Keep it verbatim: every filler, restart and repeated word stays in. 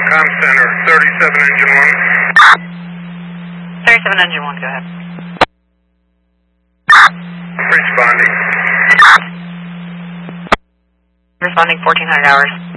Com Center, thirty-seven engine one. thirty-seven engine one, go ahead. Responding. Responding fourteen hundred hours.